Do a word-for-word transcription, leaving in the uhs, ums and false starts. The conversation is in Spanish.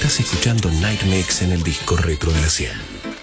Estás escuchando Night Mix en el disco retro de la cien.